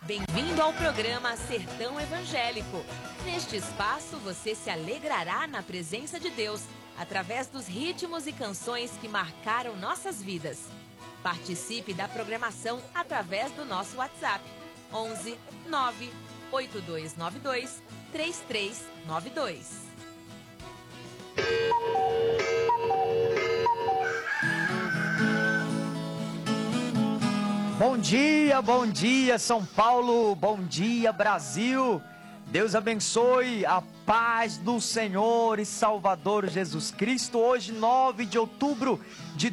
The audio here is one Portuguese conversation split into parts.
Bem-vindo ao programa Sertão Evangélico. Neste espaço você se alegrará na presença de Deus, através dos ritmos e canções que marcaram nossas vidas. Participe da programação através do nosso WhatsApp, 11 9 8292 3392. Bom dia São Paulo, bom dia Brasil. Deus abençoe, a paz do Senhor e Salvador Jesus Cristo. Hoje 9 de outubro de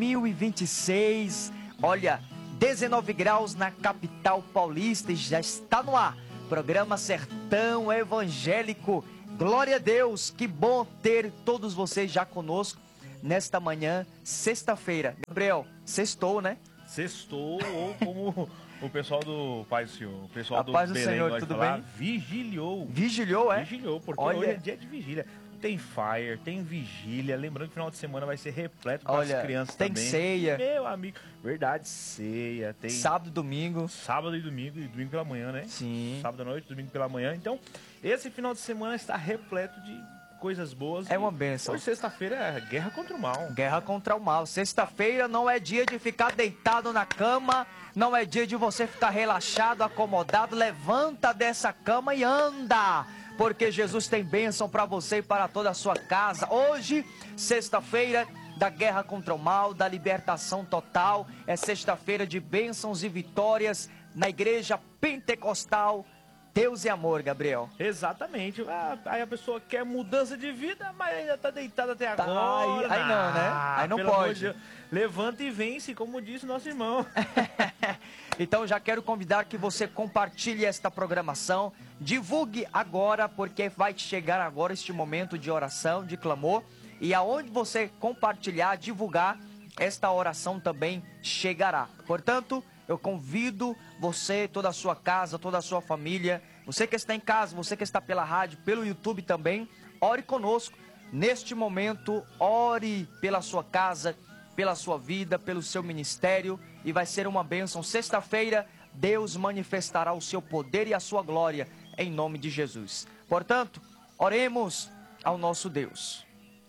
2026, olha, 19 graus na capital paulista e já está no ar, programa Sertão Evangélico. Glória a Deus, que bom ter todos vocês já conosco nesta manhã, sexta-feira. Gabriel, sextou, né? Sextou, ou como o pessoal do Pai do Senhor, o pessoal a do paz do Belém Senhor, gosta tudo de falar, bem? vigiliou. Vigiliou, é? Vigiliou, porque olha, hoje é dia de vigília. Tem fire, tem vigília, lembrando que o final de semana vai ser repleto para as olha, crianças tem também. ceia. Meu amigo, verdade, ceia. Tem sábado, domingo e domingo pela manhã, né? Sim. Sábado à noite, domingo pela manhã. Então, esse final de semana está repleto de coisas boas. É uma bênção. Hoje, sexta-feira, é guerra contra o mal. Guerra contra o mal. Sexta-feira não é dia de ficar deitado na cama, não é dia de você ficar relaxado, acomodado. Levanta dessa cama e anda, porque Jesus tem bênção para você e para toda a sua casa. Hoje, sexta-feira da guerra contra o mal, da libertação total. É sexta-feira de bênçãos e vitórias na igreja pentecostal Deus e Amor, Gabriel. Exatamente. Aí a pessoa quer mudança de vida, mas ainda tá deitada até agora. Aí não, né? Aí não pode. Levanta e vence, como disse nosso irmão. Então já quero convidar que você compartilhe esta programação. Divulgue agora, porque vai chegar agora este momento de oração, de clamor. E aonde você compartilhar, divulgar, esta oração também chegará. Portanto, eu convido você, toda a sua casa, toda a sua família, você que está em casa, você que está pela rádio, pelo YouTube também, ore conosco. Neste momento, ore pela sua casa, pela sua vida, pelo seu ministério, e vai ser uma bênção. Sexta-feira, Deus manifestará o seu poder e a sua glória, em nome de Jesus. Portanto, oremos ao nosso Deus.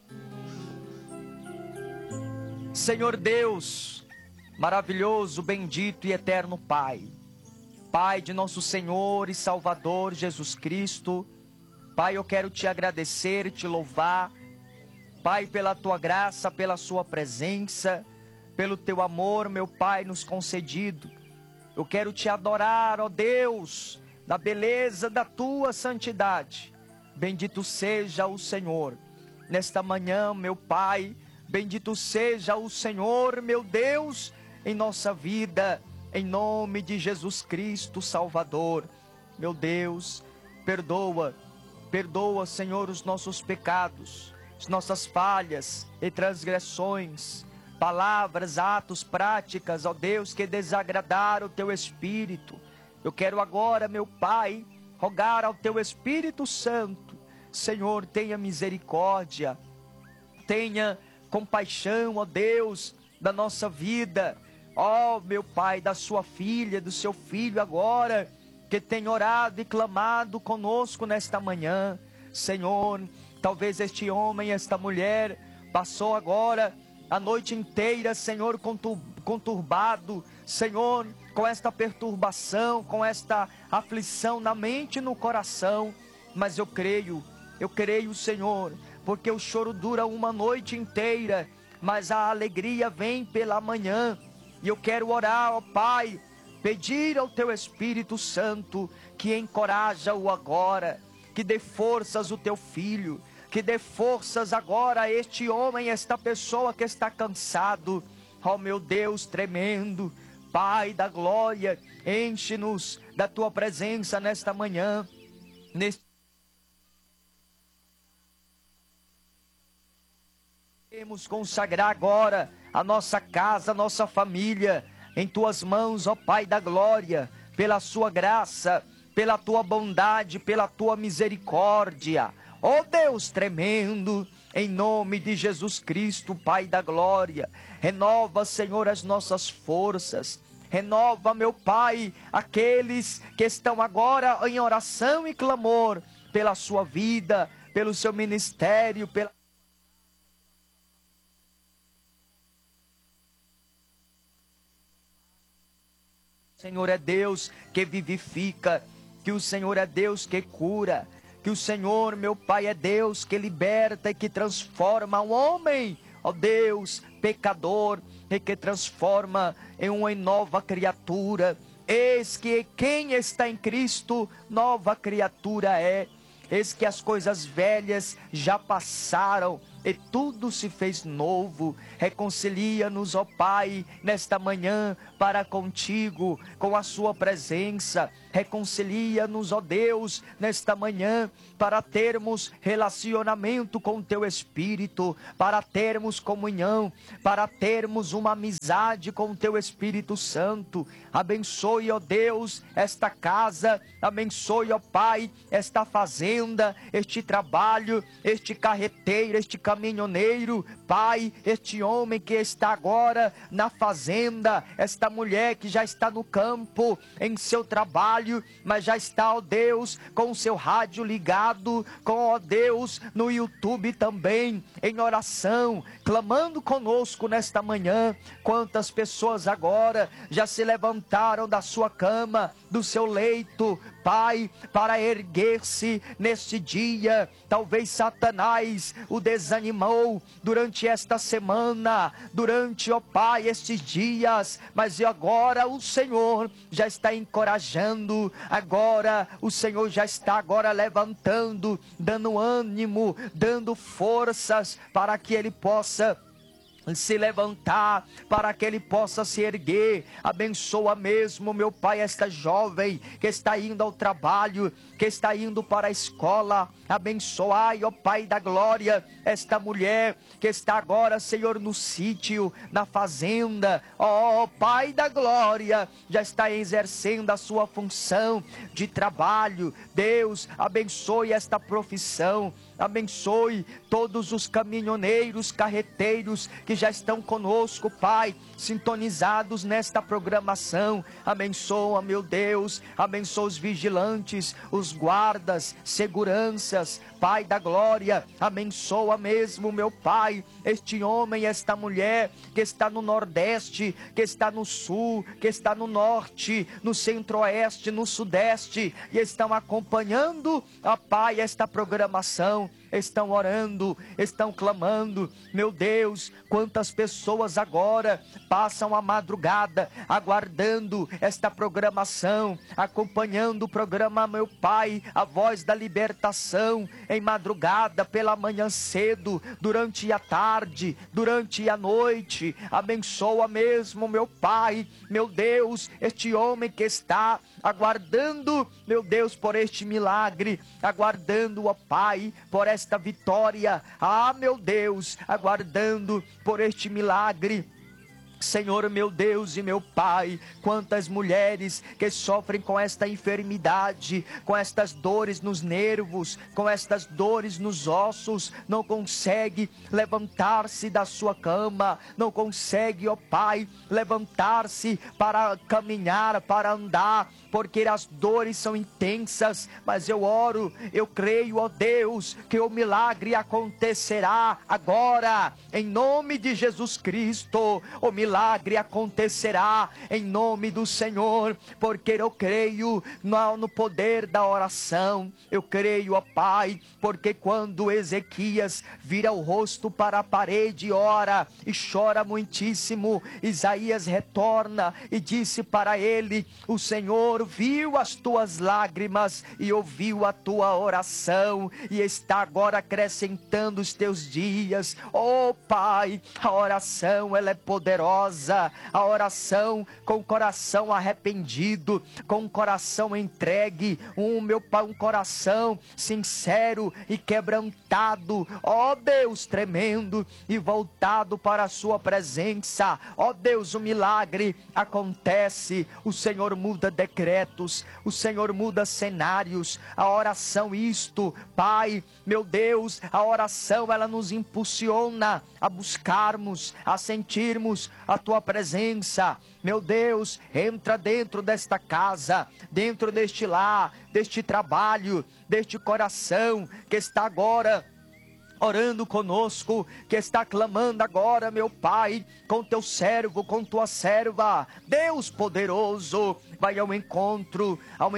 Senhor Deus, maravilhoso, bendito e eterno Pai, Pai de nosso Senhor e Salvador Jesus Cristo, Pai, eu quero te agradecer, te louvar, Pai, pela tua graça, pela sua presença, pelo teu amor, meu Pai, nos concedido. Eu quero te adorar, ó Deus, na beleza da tua santidade. Bendito seja o Senhor nesta manhã, meu Pai. Bendito seja o Senhor, meu Deus, em nossa vida, em nome de Jesus Cristo, Salvador. Meu Deus, perdoa, Senhor, os nossos pecados, as nossas falhas e transgressões, palavras, atos, práticas, ó Deus, que desagradaram o Teu Espírito. Eu quero agora, meu Pai, rogar ao Teu Espírito Santo, Senhor, tenha misericórdia, tenha compaixão, ó Deus, da nossa vida, ó meu Pai, da sua filha, do seu filho agora, que tem orado e clamado conosco nesta manhã. Senhor, talvez este homem, esta mulher, passou agora a noite inteira, Senhor, conturbado, Senhor, com esta perturbação, com esta aflição na mente e no coração, mas eu creio, Senhor, porque o choro dura uma noite inteira, mas a alegria vem pela manhã. E eu quero orar, ó Pai, pedir ao Teu Espírito Santo que encoraja-o agora, que dê forças ao Teu Filho, que dê forças agora a este homem, esta pessoa que está cansado. Ó meu Deus tremendo, Pai da glória, enche-nos da Tua presença nesta manhã, Queremos consagrar agora a nossa casa, a nossa família, em Tuas mãos, ó Pai da glória, pela Sua graça, pela Tua bondade, pela Tua misericórdia. Ó Deus tremendo, em nome de Jesus Cristo, Pai da glória, renova, Senhor, as nossas forças, renova, meu Pai, aqueles que estão agora em oração e clamor pela sua vida, pelo seu ministério, pela... O Senhor é Deus que vivifica, que o Senhor é Deus que cura, que o Senhor, meu Pai, é Deus que liberta e que transforma o homem, ó Deus, pecador, e que transforma em uma nova criatura. Eis que quem está em Cristo, nova criatura é. Eis que as coisas velhas já passaram e tudo se fez novo. Reconcilia-nos, ó Pai, nesta manhã para contigo, com a sua presença. Reconcilia-nos, ó Deus, nesta manhã para termos relacionamento com o teu Espírito, para termos comunhão, para termos uma amizade com o teu Espírito Santo. Abençoe, ó Deus, esta casa, abençoe, ó Pai, esta fazenda, este trabalho, este carreteiro, este caminhoneiro, Pai, este homem que está agora na fazenda, esta mulher que já está no campo, em seu trabalho, mas já está, ó Deus, com o seu rádio ligado, com, ó Deus, no YouTube também, em oração, clamando conosco nesta manhã. Quantas pessoas agora já se levantaram da sua cama, do seu leito, Pai, para erguer-se neste dia. Talvez Satanás o desanimou durante esta semana, durante, ó Pai, estes dias, mas agora o Senhor já está encorajando, agora o Senhor já está agora levantando, dando ânimo, dando forças para que ele possa se levantar, para que ele possa se erguer. Abençoa mesmo, meu Pai, esta jovem que está indo ao trabalho, que está indo para a escola. Abençoai, ó Pai da glória, esta mulher que está agora, Senhor, no sítio, na fazenda. Ó Pai da glória, já está exercendo a sua função de trabalho. Deus, abençoe esta profissão. Abençoe todos os caminhoneiros, carreteiros que já estão conosco, Pai, sintonizados nesta programação. Abençoa, meu Deus, abençoa os vigilantes, os guardas, seguranças, Pai da glória. Abençoa mesmo, meu Pai, este homem, esta mulher que está no Nordeste, que está no Sul, que está no Norte, no Centro-Oeste, no Sudeste, e estão acompanhando, ó Pai, esta programação. Estão orando, estão clamando. Meu Deus, quantas pessoas agora passam a madrugada aguardando esta programação, acompanhando o programa, meu Pai, a voz da libertação, em madrugada, pela manhã cedo, durante a tarde, durante a noite. Abençoa mesmo, meu Pai, meu Deus, este homem que está aguardando, meu Deus, por este milagre, aguardando, ó Pai, por esta vitória. Ah, meu Deus, aguardando por este milagre. Senhor, meu Deus e meu Pai, quantas mulheres que sofrem com esta enfermidade, com estas dores nos nervos, com estas dores nos ossos, não consegue levantar-se da sua cama, não consegue, ó Pai, levantar-se para caminhar, para andar, porque as dores são intensas. Mas eu oro, eu creio, ó Deus, que o milagre acontecerá agora, em nome de Jesus Cristo. O milagre acontecerá em nome do Senhor, porque eu creio no poder da oração. Eu creio, ó Pai, porque quando Ezequias vira o rosto para a parede e ora e chora muitíssimo, Isaías retorna e disse para ele: o Senhor viu as tuas lágrimas e ouviu a tua oração e está agora acrescentando os teus dias. Oh Pai, a oração ela é poderosa, a oração com o coração arrependido, com o coração entregue, meu Pai, um coração sincero e quebrantado, ó Deus, tremendo e voltado para a sua presença. Ó Deus, o milagre acontece, o Senhor muda decretos, o Senhor muda cenários. A oração, isto, Pai, meu Deus, a oração ela nos impulsiona a buscarmos, a sentirmos a tua presença. Meu Deus, entra dentro desta casa, dentro deste lar, deste trabalho, deste coração que está agora orando conosco, que está clamando agora, meu Pai, com teu servo, com tua serva. Deus poderoso, vai ao encontro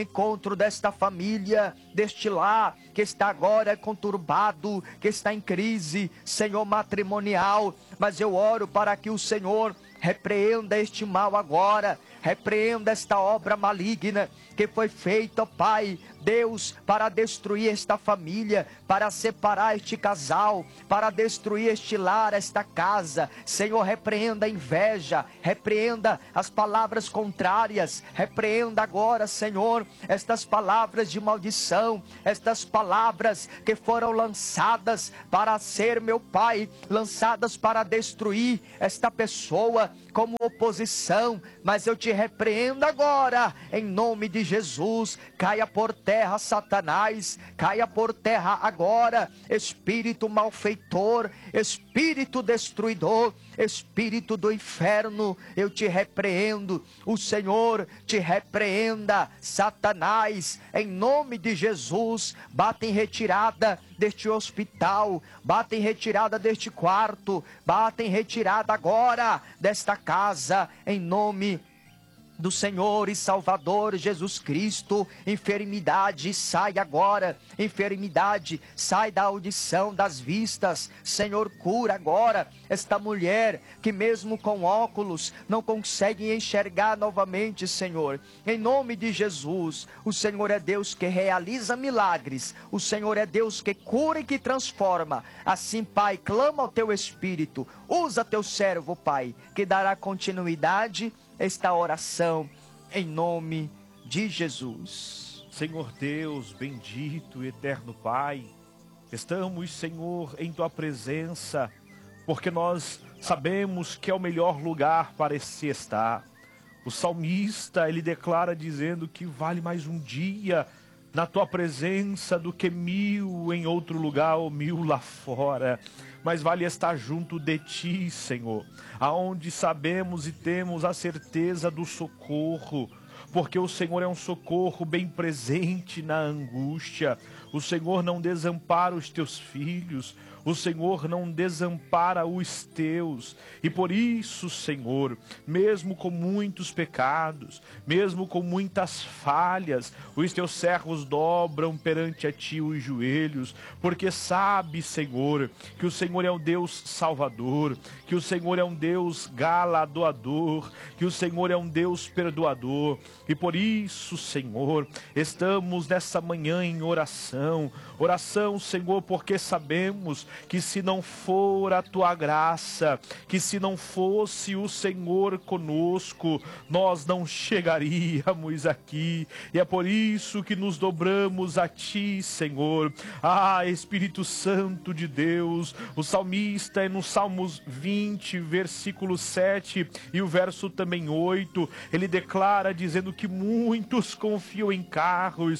desta família, deste lar que está agora conturbado, que está em crise, Senhor, matrimonial. Mas eu oro para que o Senhor repreenda este mal agora, repreenda esta obra maligna que foi feita, ó Pai, Deus, para destruir esta família, para separar este casal, para destruir este lar, esta casa. Senhor, repreenda a inveja, repreenda as palavras contrárias, repreenda agora, Senhor, estas palavras de maldição, estas palavras que foram lançadas para ser, meu Pai, lançadas para destruir esta pessoa como oposição. Mas eu te repreendo agora, em nome de Jesus. Caia por terra, Satanás, caia por terra agora, espírito malfeitor, espírito destruidor, espírito do inferno, eu te repreendo. O Senhor te repreenda, Satanás, em nome de Jesus. Bata em retirada deste hospital, bata em retirada deste quarto, bata em retirada agora desta casa, em nome do Senhor e Salvador Jesus Cristo. Enfermidade, sai agora. Enfermidade, sai da audição, das vistas. Senhor, cura agora esta mulher que mesmo com óculos não consegue enxergar novamente, Senhor. Em nome de Jesus, o Senhor é Deus que realiza milagres. O Senhor é Deus que cura e que transforma. Assim, Pai, clama ao teu Espírito. Usa teu servo, Pai, que dará continuidade esta oração, em nome de Jesus. Senhor Deus, bendito e eterno Pai, estamos, Senhor, em tua presença, porque nós sabemos que é o melhor lugar para se estar. O salmista, ele declara dizendo que vale mais um dia na tua presença do que 1000 em outro lugar ou 1000 lá fora. Mas vale estar junto de ti, Senhor, aonde sabemos e temos a certeza do socorro, porque o Senhor é um socorro bem presente na angústia. O Senhor não desampara os teus filhos, o Senhor não desampara os teus. E por isso, Senhor, mesmo com muitos pecados, mesmo com muitas falhas, os teus servos dobram perante a ti os joelhos, porque sabe, Senhor, que o Senhor é um Deus salvador, que o Senhor é um Deus galardoador, que o Senhor é um Deus perdoador. E por isso, Senhor, estamos nessa manhã em oração, Senhor, porque sabemos que se não for a tua graça, que se não fosse o Senhor conosco, nós não chegaríamos aqui. E é por isso que nos dobramos a ti, Senhor. Ah, Espírito Santo de Deus, o salmista é no Salmos 20, versículo 7 e o verso também 8, ele declara dizendo que muitos confiam em carros,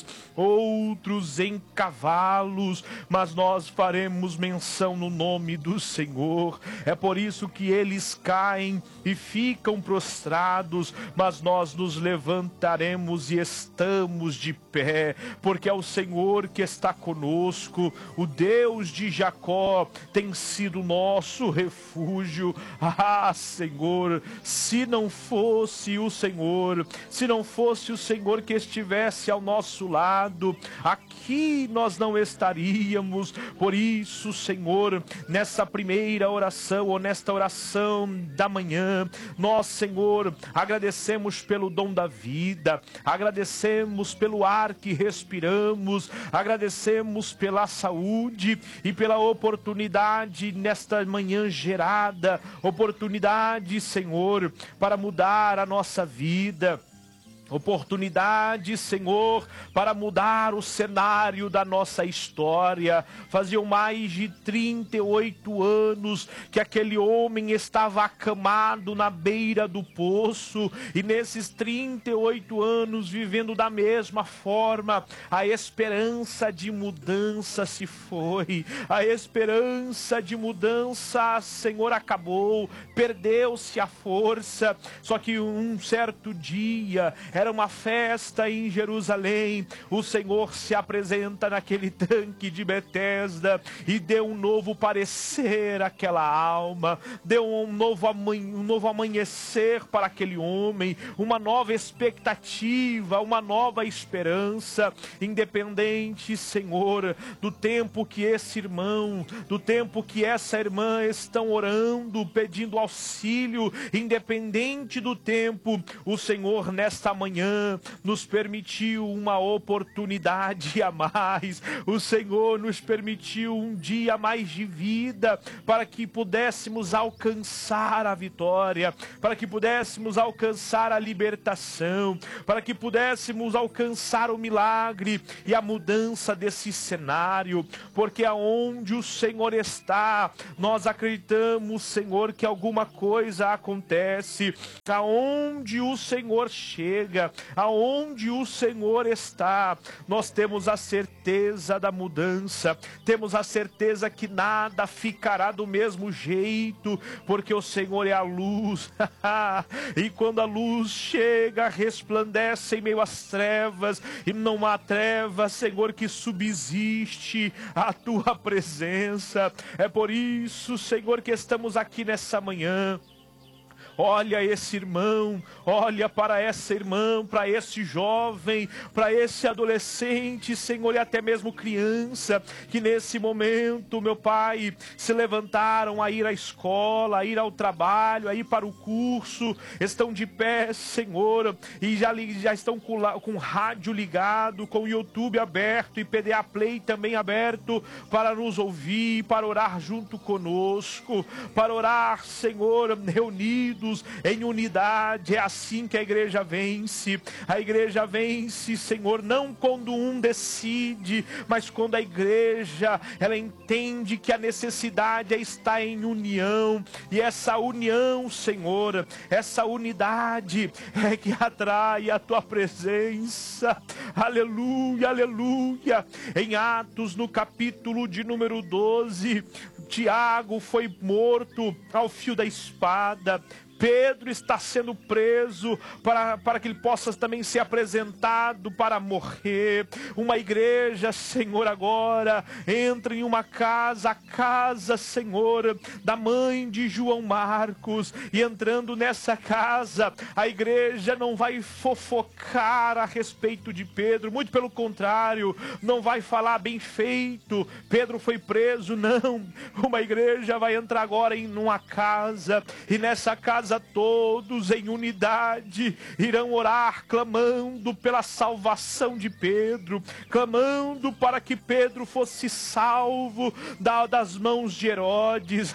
outros em cavalos, mas nós faremos menção no nome do Senhor. É por isso que eles caem e ficam prostrados, mas nós nos levantaremos e estamos de pé, porque é o Senhor que está conosco. O Deus de Jacó tem sido nosso refúgio. Ah, Senhor, se não fosse o Senhor, se não fosse o Senhor que estivesse ao nosso lado, aqui nós não estaríamos. Por isso, Senhor, nessa primeira oração, ou nesta oração da manhã, nós, Senhor, agradecemos pelo dom da vida, agradecemos pelo ar que respiramos, agradecemos pela saúde e pela oportunidade nesta manhã gerada, oportunidade, Senhor, para mudar a nossa vida. Oportunidade, Senhor, para mudar o cenário da nossa história. Faziam mais de 38 anos que aquele homem estava acamado na beira do poço, e nesses 38 anos vivendo da mesma forma, a esperança de mudança se foi. A esperança de mudança, Senhor, acabou, perdeu-se a força. Só que um certo dia, era uma festa em Jerusalém, o Senhor se apresenta naquele tanque de Betesda e deu um novo parecer àquela alma, deu um novo amanhecer para aquele homem, uma nova expectativa, uma nova esperança, independente, Senhor, do tempo que esse irmão, do tempo que essa irmã estão orando, pedindo auxílio, independente do tempo, o Senhor nesta manhã nos permitiu uma oportunidade a mais. O Senhor nos permitiu um dia a mais de vida para que pudéssemos alcançar a vitória, para que pudéssemos alcançar a libertação, para que pudéssemos alcançar o milagre e a mudança desse cenário, porque aonde o Senhor está, nós acreditamos, Senhor, que alguma coisa acontece. Aonde o Senhor chega, aonde o Senhor está, nós temos a certeza da mudança, temos a certeza que nada ficará do mesmo jeito, porque o Senhor é a luz, e quando a luz chega, resplandece em meio às trevas, e não há treva, Senhor, que subsiste a tua presença. É por isso, Senhor, que estamos aqui nessa manhã. Olha esse irmão, olha para essa irmã, para esse jovem, para esse adolescente, Senhor, e até mesmo criança, que nesse momento, meu Pai, se levantaram a ir à escola, a ir ao trabalho, a ir para o curso, estão de pé, Senhor, e já estão com o rádio ligado, com o YouTube aberto e PDA Play também aberto, para nos ouvir, para orar junto conosco, para orar, Senhor, reunidos em unidade. É assim que a igreja vence. A igreja vence, Senhor, não quando um decide, mas quando a igreja, ela entende que a necessidade está em união, e essa união, Senhor, essa unidade é que atrai a tua presença. Aleluia, aleluia. Em Atos, no capítulo de número 12, Tiago foi morto ao fio da espada. Pedro está sendo preso para que ele possa também ser apresentado para morrer. Uma igreja, Senhor, agora entra em uma casa, a casa, Senhor, da mãe de João Marcos, e entrando nessa casa, a igreja não vai fofocar a respeito de Pedro, muito pelo contrário, não vai falar bem feito, Pedro foi preso, não. Uma igreja vai entrar agora em uma casa, e nessa casa todos em unidade irão orar, clamando pela salvação de Pedro, clamando para que Pedro fosse salvo das mãos de Herodes.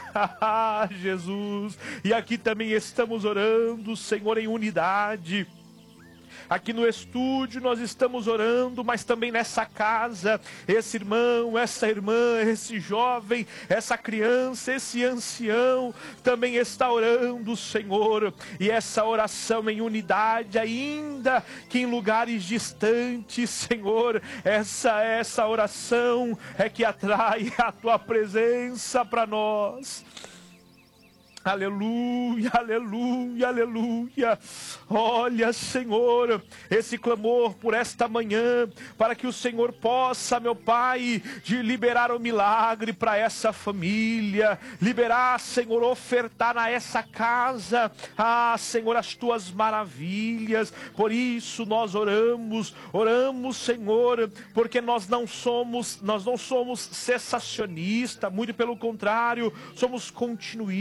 Jesus, e aqui também estamos orando, Senhor, em unidade. Aqui no estúdio nós estamos orando, mas também nessa casa, esse irmão, essa irmã, esse jovem, essa criança, esse ancião também está orando, Senhor, e essa oração em unidade, ainda que em lugares distantes, Senhor, essa oração é que atrai a tua presença para nós. Aleluia, aleluia, aleluia. Olha, Senhor, esse clamor por esta manhã, para que o Senhor possa, meu Pai, de liberar o milagre para essa família, liberar, Senhor, ofertar a essa casa, Senhor, as tuas maravilhas. Por isso nós oramos, Senhor, porque nós não somos cessacionistas, muito pelo contrário, somos continuistas.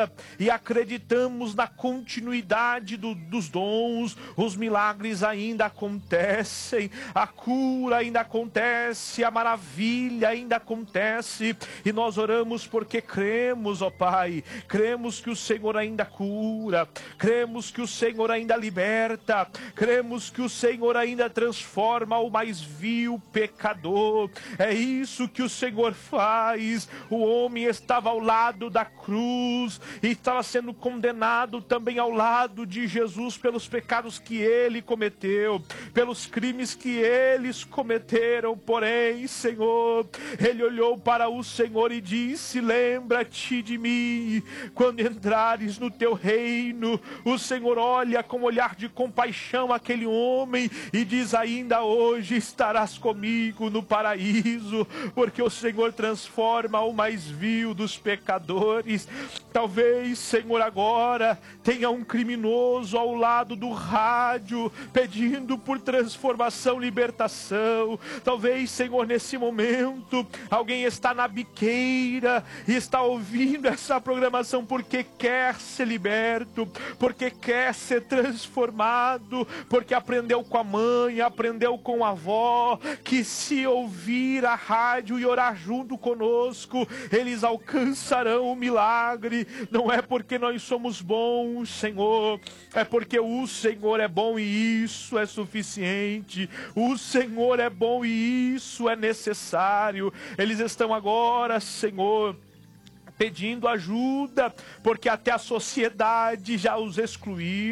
vida e acreditamos na continuidade dos dons. Os milagres ainda acontecem, a cura ainda acontece, a maravilha ainda acontece, e nós oramos porque cremos, ó Pai, cremos que o Senhor ainda cura, cremos que o Senhor ainda liberta, cremos que o Senhor ainda transforma o mais vil pecador. É isso que o Senhor faz. O homem estava ao lado da cruz e estava sendo condenado também ao lado de Jesus pelos pecados que ele cometeu, pelos crimes que eles cometeram. Porém, Senhor, ele olhou para o Senhor e disse: lembra-te de mim quando entrares no teu reino. O Senhor olha com olhar de compaixão aquele homem e diz: ainda hoje estarás comigo no paraíso, porque o Senhor transforma o mais vil dos pecadores. Talvez, Senhor, agora tenha um criminoso ao lado do rádio pedindo por transformação, libertação. Talvez, Senhor, nesse momento alguém está na biqueira e está ouvindo essa programação porque quer ser liberto, porque quer ser transformado, porque aprendeu com a mãe, aprendeu com a avó que se ouvir a rádio e orar junto conosco, eles alcançarão o milagre. Não é porque nós somos bons, Senhor, é porque o Senhor é bom e isso é suficiente. O Senhor é bom e isso é necessário. Eles estão agora, Senhor, pedindo ajuda, porque até a sociedade já os excluiu.